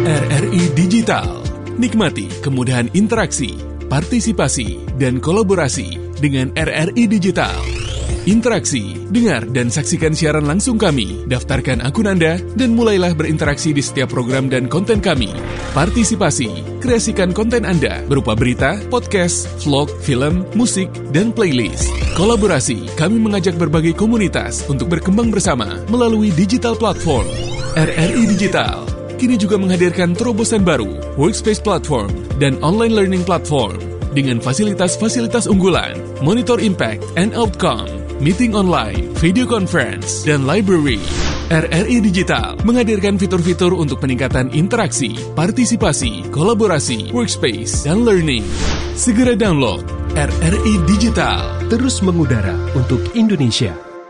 RRI Digital. Nikmati kemudahan interaksi, partisipasi, dan kolaborasi dengan RRI Digital. Interaksi, dengar dan saksikan siaran langsung kami. Daftarkan akun Anda dan mulailah berinteraksi di setiap program dan konten kami. Partisipasi, kreasikan konten Anda berupa berita, podcast, vlog, film, musik, dan playlist. Kolaborasi, kami mengajak berbagai komunitas untuk berkembang bersama melalui digital platform. RRI Digital kini juga menghadirkan terobosan baru, workspace platform, dan online learning platform dengan fasilitas-fasilitas unggulan, monitor impact and outcome, meeting online, video conference, dan library. RRI Digital menghadirkan fitur-fitur untuk peningkatan interaksi, partisipasi, kolaborasi, workspace, dan learning. Segera download RRI Digital. Terus mengudara untuk Indonesia.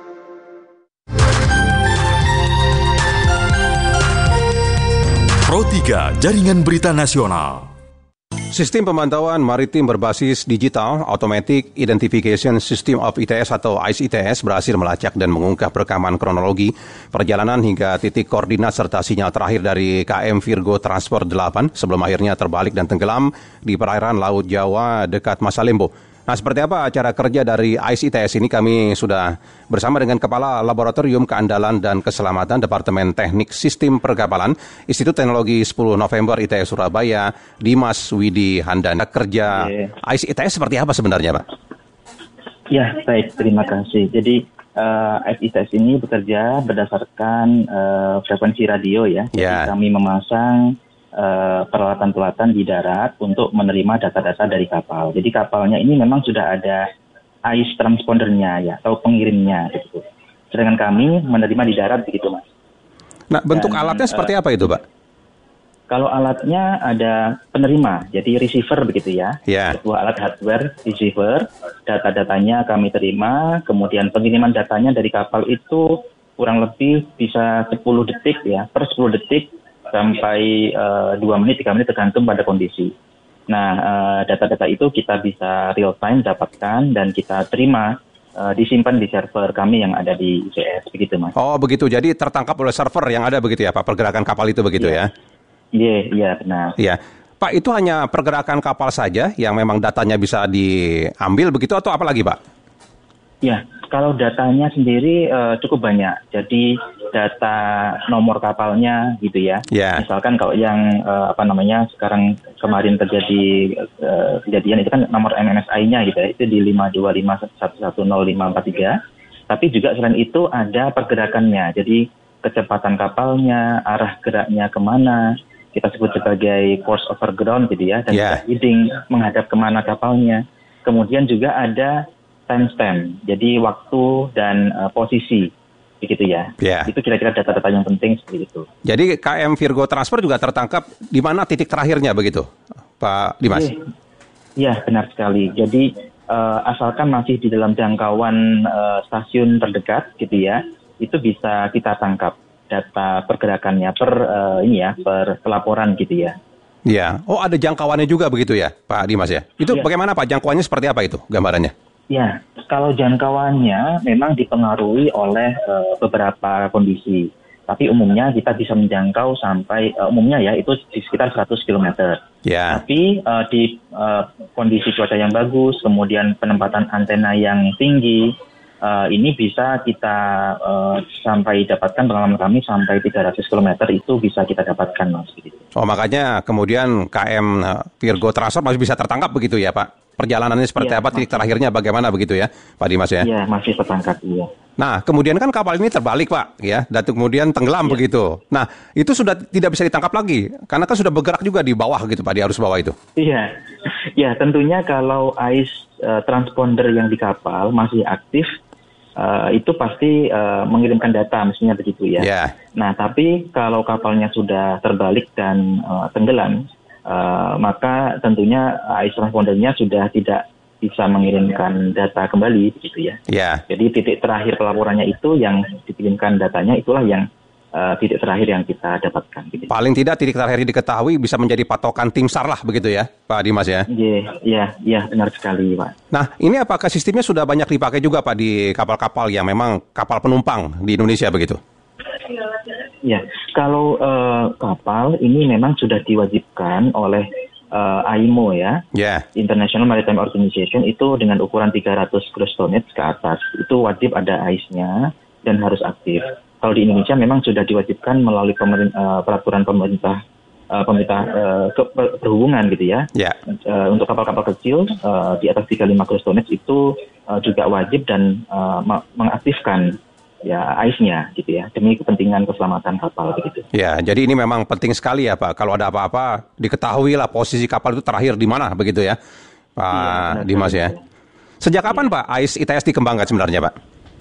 Pro 3 Jaringan Berita Nasional. Sistem pemantauan maritim berbasis digital Automatic Identification System of ITS atau ICE-ITS berhasil melacak dan mengungkap rekaman kronologi perjalanan hingga titik koordinat serta sinyal terakhir dari KM Virgo Transport 8 sebelum akhirnya terbalik dan tenggelam di perairan Laut Jawa dekat Masalembo. Nah, seperti apa cara kerja dari ICE-ITS ini? Kami sudah bersama dengan Kepala Laboratorium Keandalan dan Keselamatan Departemen Teknik Sistem Perkapalan Institut Teknologi 10 November ITS Surabaya, Dimas Widi Handana. Kerja ICE-ITS seperti apa sebenarnya, Pak? Ya, baik. Terima kasih. Jadi, ICE-ITS ini bekerja berdasarkan frekuensi radio ya. Jadi kami memasang peralatan-peralatan di darat untuk menerima data-data dari kapal. Jadi kapalnya ini memang sudah ada ICE transpondernya ya, atau pengirimnya gitu. Sedangkan kami menerima di darat begitu, Mas. Nah, bentuk alatnya seperti apa itu, Pak? Kalau alatnya ada penerima, jadi receiver begitu ya. Sebuah alat hardware receiver, data-datanya kami terima, kemudian pengiriman datanya dari kapal itu kurang lebih bisa 10 detik ya, per 10 detik sampai 2 menit, 3 menit tergantung pada kondisi. Nah, data-data itu kita bisa real time dapatkan dan kita terima, disimpan di server kami yang ada di ICS, begitu Mas. Oh begitu, jadi tertangkap oleh server yang ada begitu ya Pak, pergerakan kapal itu begitu ya? Iya, benar. Iya, Pak, itu hanya pergerakan kapal saja yang memang datanya bisa diambil begitu atau apa lagi Pak? Ya, kalau datanya sendiri cukup banyak. Jadi data nomor kapalnya gitu ya. Misalkan kalau yang sekarang kemarin terjadi kejadian itu kan nomor MMSI-nya gitu ya. Itu di 52511100543. Tapi juga selain itu ada pergerakannya. Jadi kecepatan kapalnya, arah geraknya kemana, kita sebut sebagai course over ground gitu ya. Dan heading menghadap kemana kapalnya. Kemudian juga ada timestamp, jadi waktu dan posisi, begitu ya. Itu kira-kira data-data yang penting seperti itu. Jadi KM Virgo Transport juga tertangkap di mana titik terakhirnya begitu, Pak Dimas? Iya, benar sekali. Jadi asalkan masih di dalam jangkauan stasiun terdekat, gitu ya, itu bisa kita tangkap data pergerakannya per pelaporan, gitu ya. Iya. Oh, ada jangkauannya juga begitu ya, Pak Dimas ya? Itu bagaimana Pak, jangkauannya seperti apa itu gambarannya? Ya, kalau jangkauannya memang dipengaruhi oleh beberapa kondisi. Tapi umumnya kita bisa menjangkau sampai, umumnya ya, itu di sekitar 100 km. Tapi di kondisi cuaca yang bagus, kemudian penempatan antena yang tinggi, ini bisa kita sampai dapatkan, pengalaman kami sampai 300 km itu bisa kita dapatkan, Mas. Oh, makanya kemudian KM Virgo Transport masih bisa tertangkap begitu ya, Pak? Perjalanannya seperti apa, titik terakhirnya bagaimana begitu ya, Pak Dimas ya? Iya, masih tertangkap, iya. Nah, kemudian kan kapal ini terbalik, Pak, ya, dan kemudian tenggelam begitu. Nah, itu sudah tidak bisa ditangkap lagi, karena kan sudah bergerak juga di bawah gitu, Pak, di arus bawah itu. Iya, ya tentunya kalau ICE transponder yang di kapal masih aktif, itu pasti mengirimkan data, mestinya begitu ya. Nah, tapi kalau kapalnya sudah terbalik dan tenggelam, maka tentunya ICE transpondernya sudah tidak bisa mengirimkan data kembali, begitu ya. Jadi titik terakhir pelaporannya itu yang dikirimkan datanya, itulah yang titik terakhir yang kita dapatkan. Gitu. Paling tidak titik terakhir diketahui bisa menjadi patokan tim SAR lah begitu ya, Pak Dimas ya? Iya, benar sekali, Pak. Nah, ini apakah sistemnya sudah banyak dipakai juga, Pak, di kapal-kapal yang memang kapal penumpang di Indonesia begitu? Ya, kalau kapal ini memang sudah diwajibkan oleh IMO ya, International Maritime Organization, itu dengan ukuran 300 gross tonnage ke atas, itu wajib ada AIS-nya dan harus aktif. Kalau di Indonesia memang sudah diwajibkan melalui peraturan pemerintah perhubungan gitu ya. Untuk kapal-kapal kecil di atas 35 gross tonnage itu juga wajib dan mengaktifkan ya AIS-nya gitu ya, demi kepentingan keselamatan kapal begitu. Ya, jadi ini memang penting sekali ya Pak. Kalau ada apa-apa diketahui lah posisi kapal itu terakhir di mana begitu ya, Pak Dimas ya. Sejak kapan Pak AIS ITS dikembangkan sebenarnya Pak?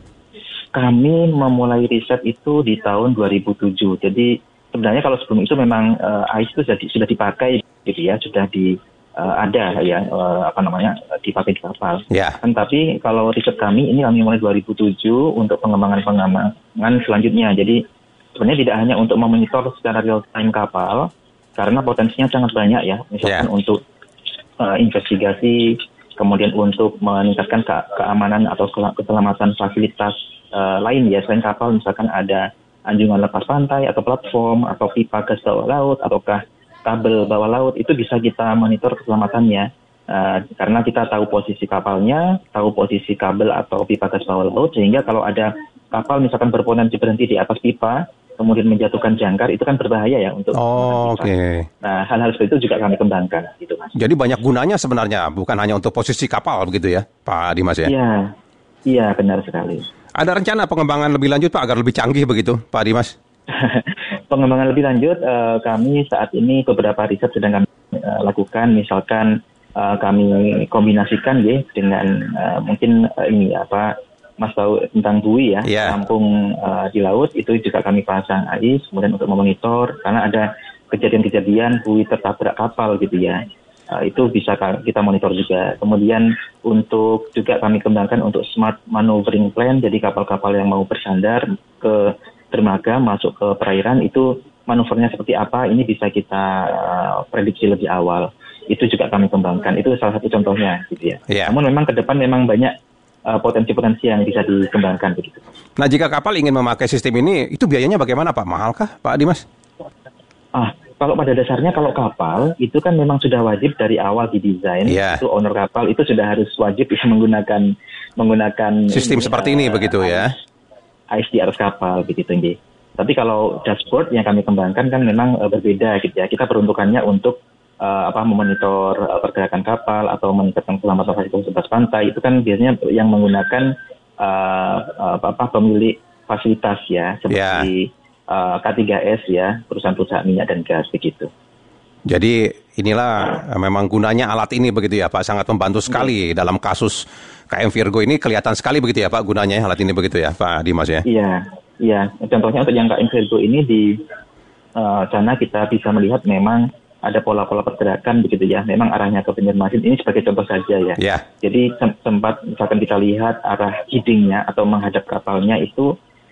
Kami memulai riset itu di tahun 2007. Jadi sebenarnya kalau sebelum itu memang AIS itu sudah dipakai gitu ya, sudah ada ya dipakai di kapal. Tapi kalau riset kami mulai 2007 untuk pengembangan selanjutnya. Jadi sebenarnya tidak hanya untuk memonitor secara real time kapal, karena potensinya sangat banyak ya. Misalkan untuk investigasi, kemudian untuk meningkatkan keamanan atau keselamatan fasilitas lain ya selain kapal, misalkan ada anjungan lepas pantai atau platform atau pipa gas bawah laut ataukah kabel bawah laut, itu bisa kita monitor keselamatannya karena kita tahu posisi kapalnya, tahu posisi kabel atau pipa gas bawah laut, sehingga kalau ada kapal misalkan berpotensi berhenti di atas pipa kemudian menjatuhkan jangkar, itu kan berbahaya ya untuk Nah, hal-hal seperti itu juga kami kembangkan gitu Mas. Jadi banyak gunanya sebenarnya, bukan hanya untuk posisi kapal begitu ya Pak Dimas ya? Iya benar sekali. Ada rencana pengembangan lebih lanjut Pak agar lebih canggih begitu Pak Dimas? Pengembangan lebih lanjut, kami saat ini beberapa riset sedang kami lakukan, misalkan kami kombinasikan ya dengan mungkin Mas tahu tentang buoy ya, kampung di laut, itu juga kami pasang AIS kemudian untuk memonitor, karena ada kejadian-kejadian buoy tertabrak kapal gitu ya. Itu bisa kita monitor juga. Kemudian untuk juga kami kembangkan untuk smart maneuvering plan, jadi kapal-kapal yang mau bersandar ke dermaga masuk ke perairan itu manuvernya seperti apa, ini bisa kita prediksi lebih awal. Itu juga kami kembangkan, itu salah satu contohnya gitu ya. Namun memang ke depan memang banyak potensi-potensi yang bisa dikembangkan begitu. Nah, jika kapal ingin memakai sistem ini, itu biayanya bagaimana Pak? Mahalkah Pak Dimas? Kalau pada dasarnya kalau kapal itu kan memang sudah wajib dari awal didesain, itu owner kapal itu sudah harus wajib bisa menggunakan sistem seperti ini begitu ya. AIS di atas kapal begitu nggih. Tapi kalau dashboard yang kami kembangkan kan memang berbeda gitu ya. Kita peruntukannya untuk memonitor pergerakan kapal atau meningkatkan keselamatan fasilitas sebelah pantai, itu kan biasanya yang menggunakan pemilik fasilitas ya, seperti K3S ya, perusahaan-perusahaan minyak dan gas begitu. Jadi inilah memang gunanya alat ini begitu ya Pak, sangat membantu sekali dalam kasus KM Virgo ini, kelihatan sekali begitu ya Pak gunanya alat ini begitu ya Pak Dimas ya. Iya. Contohnya untuk yang KM Virgo ini di sana kita bisa melihat memang ada pola-pola pergerakan begitu ya. Memang arahnya ke Banjarmasin, ini sebagai contoh saja ya. Jadi sempat misalkan kita lihat arah headingnya atau menghadap kapalnya itu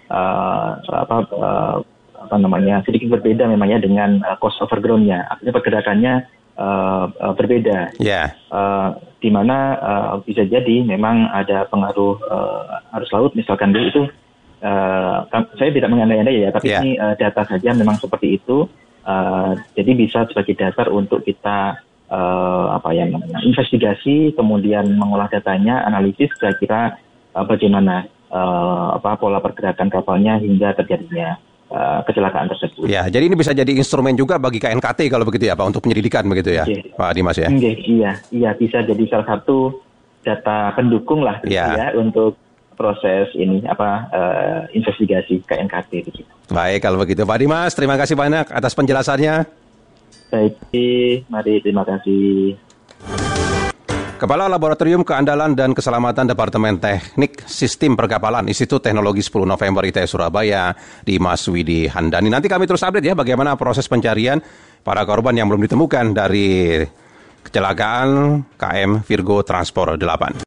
sedikit berbeda memangnya dengan coast overground-nya. Artinya pergerakannya berbeda. Di mana bisa jadi memang ada pengaruh arus laut misalkan itu. Saya tidak mengandai-andai ya, tapi ini data saja memang seperti itu. Jadi bisa sebagai dasar untuk kita investigasi, kemudian mengolah datanya, analisis kira-kira bagaimana pola pergerakan kapalnya hingga terjadinya kecelakaan tersebut. Ya, jadi ini bisa jadi instrumen juga bagi KNKT kalau begitu ya Pak, untuk penyelidikan begitu ya Pak Dimas ya. Iya, bisa jadi salah satu data pendukung lah ya untuk proses ini investigasi KNKT begitu. Baik kalau begitu Pak Dimas, terima kasih banyak atas penjelasannya. Baik, mari terima kasih. Kepala Laboratorium Keandalan dan Keselamatan Departemen Teknik Sistem Perkapalan Institut Teknologi 10 November ITS Surabaya, Dimas Widi Handani. Nanti kami terus update ya bagaimana proses pencarian para korban yang belum ditemukan dari kecelakaan KM Virgo Transport 8.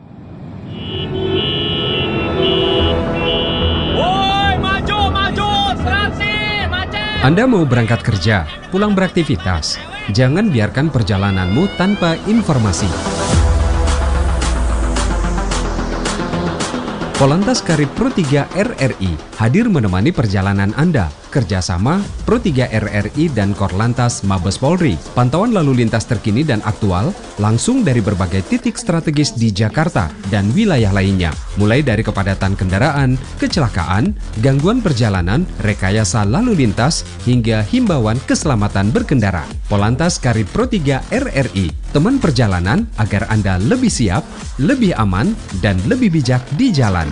Anda mau berangkat kerja, pulang beraktivitas, jangan biarkan perjalananmu tanpa informasi. Polantas Karib Pro 3 RRI hadir menemani perjalanan Anda kerjasama Pro 3 RRI dan Korlantas Mabes Polri. Pantauan lalu lintas terkini dan aktual langsung dari berbagai titik strategis di Jakarta dan wilayah lainnya. Mulai dari kepadatan kendaraan, kecelakaan, gangguan perjalanan, rekayasa lalu lintas, hingga himbauan keselamatan berkendara. Polantas Karib Pro 3 RRI, teman perjalanan agar Anda lebih siap, lebih aman, dan lebih bijak di jalan.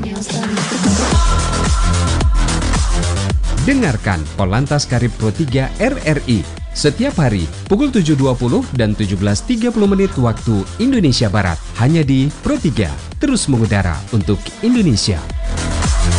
Dengarkan Polantas Karib Pro 3 RRI setiap hari pukul 7.20 dan 17.30 waktu Indonesia Barat. Hanya di Pro 3, terus mengudara untuk Indonesia.